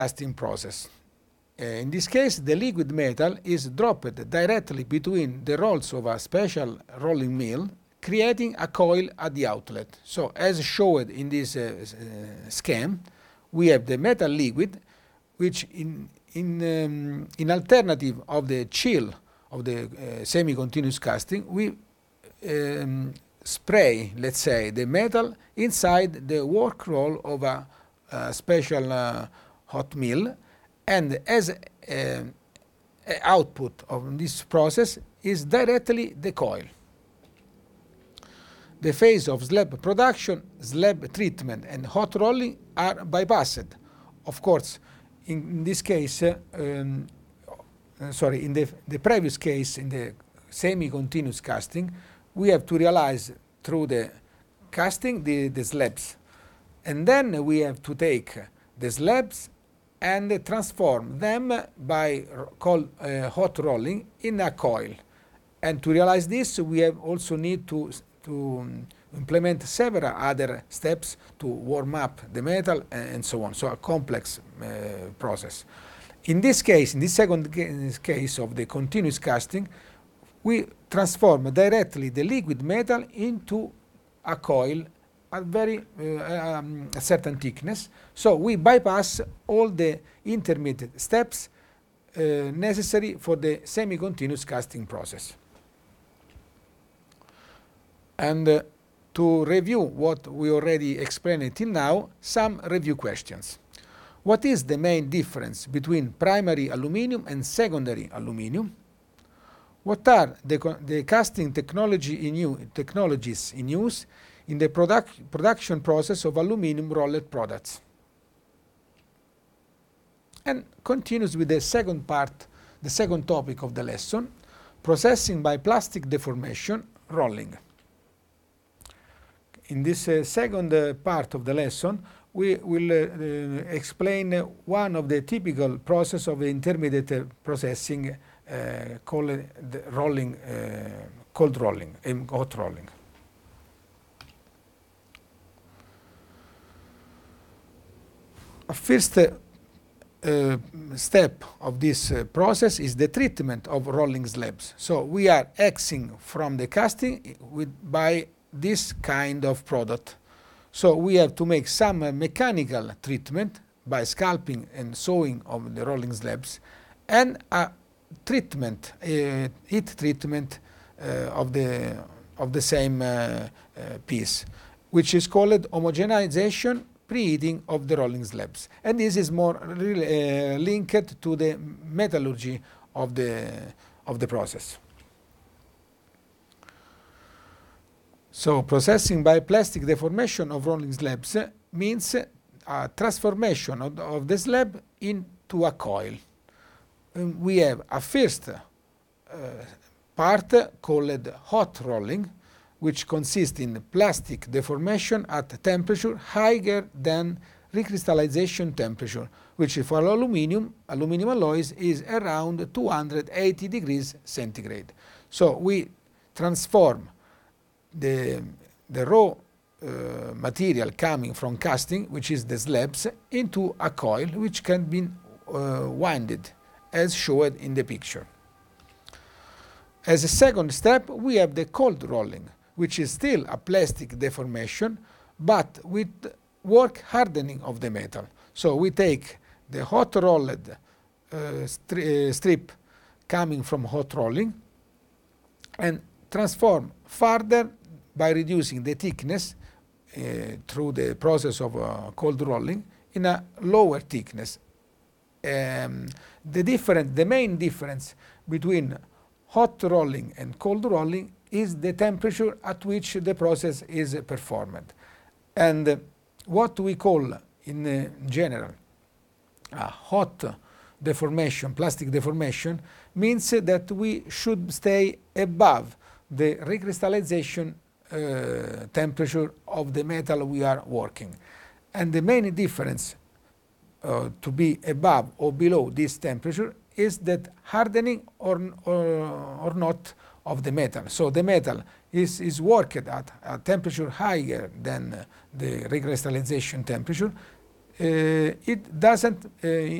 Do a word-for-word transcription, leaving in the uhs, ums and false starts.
casting process. Uh, in this case, the liquid metal is dropped directly between the rolls of a special rolling mill, creating a coil at the outlet. So, as shown in this uh, uh, scheme, we have the metal liquid, which in in um, in alternative of the chill of the uh, semi-continuous casting, we um, spray, let's say, the metal inside the work roll of a, a special uh, hot mill, and as uh, output of this process is directly the coil. The phase of slab production, slab treatment, and hot rolling are bypassed. Of course, in this case, uh, um, uh, sorry, in the, the previous case, in the semi-continuous casting, we have to realize through the casting the, the slabs. And then we have to take the slabs and transform them by cold, uh, hot rolling in a coil. And to realize this, we have also need to to um, implement several other steps to warm up the metal and so on. So a complex uh, process. In this case, in this second case of the continuous casting, we transform directly the liquid metal into a coil at very uh, um, a certain thickness. So we bypass all the intermediate steps uh, necessary for the semi-continuous casting process. And uh, to review what we already explained till now, some review questions. What is the main difference between primary aluminum and secondary aluminum? What are the, the casting technology in u, technologies in use in the product, production process of aluminum rolled products? And continues with the second part, the second topic of the lesson, processing by plastic deformation, rolling. In this uh, second uh, part of the lesson, we will uh, uh, explain uh, one of the typical process of the intermediate uh, processing uh, called uh, the rolling, uh, cold rolling, and hot rolling. A first uh, uh, step of this uh, process is the treatment of rolling slabs. So we are exing from the casting with by this kind of product. So we have to make some uh, mechanical treatment by scalping and sewing of the rolling slabs, and a treatment, uh, heat treatment uh, of the of the same uh, uh, piece, which is called homogenization preheating of the rolling slabs. And this is more really, uh, linked to the metallurgy of the of the process. So processing by plastic deformation of rolling slabs means a transformation of, of the slab into a coil. And we have a first uh, part called hot rolling, which consists in plastic deformation at a temperature higher than recrystallization temperature, which for aluminum, aluminum alloys is around two hundred eighty degrees centigrade. So we transform the, the raw uh, material coming from casting, which is the slabs, into a coil which can be uh, winded as shown in the picture. As a second step, we have the cold rolling, which is still a plastic deformation, but with work hardening of the metal. So we take the hot rolled uh, stri uh, strip coming from hot rolling and transform further by reducing the thickness uh, through the process of uh, cold rolling in a lower thickness. Um, the different, the main difference between hot rolling and cold rolling is the temperature at which the process is performed. And uh, what we call in uh, general a hot deformation, plastic deformation, means that we should stay above the recrystallization uh, temperature of the metal we are working. And the main difference uh, to be above or below this temperature is that hardening or, or, or not of the metal. So the metal is, is worked at a temperature higher than uh, the recrystallization temperature, uh, uh, it doesn't uh,